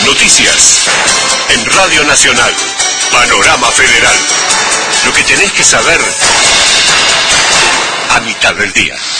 Noticias. En Radio Nacional. Panorama Federal. Lo que tenés que saber a mitad del día.